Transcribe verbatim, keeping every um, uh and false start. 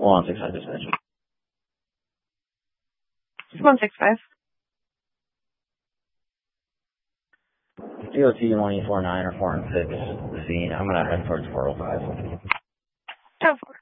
one six five dispatch. one six five. D O T one eight four nine or four and six Z. I'm gonna head towards four oh five. Oh,